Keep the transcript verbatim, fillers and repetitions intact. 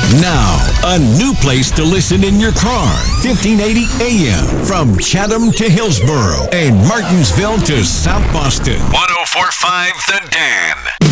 Now, a new place to listen in your car. fifteen eighty A M from Chatham to Hillsborough and Martinsville to South Boston. one oh four point five The Dan.